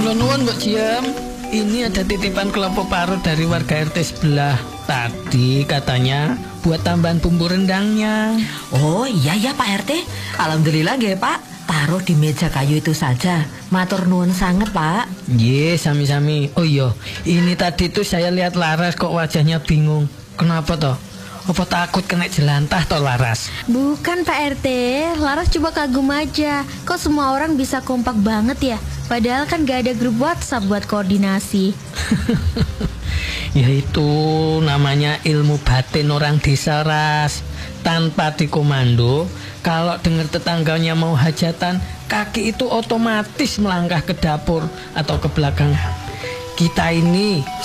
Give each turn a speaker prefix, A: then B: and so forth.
A: Kula nuwun Mbok Jiem. Ini ada titipan kelompok parut dari warga RT sebelah. Tadi katanya buat tambahan bumbu rendangnya.
B: Oh iya ya Pak RT. Alhamdulillah nggih Pak. Taruh di meja kayu itu saja. Matur nuwun sanget Pak.
A: Nggih, sami-sami. Oh iya, ini tadi tuh saya lihat Laras kok wajahnya bingung. Kenapa toh? Apa takut kena jelantah toh Laras?
C: Bukan Pak RT, Laras cuma kagum aja. Kok semua orang bisa kompak banget ya? Padahal kan gak ada grup WhatsApp buat koordinasi.
A: Ya itu namanya ilmu batin orang desa Ras. Tanpa dikomando, kalau dengar tetangganya mau hajatan, kaki itu otomatis melangkah ke dapur atau ke belakang. Kita ini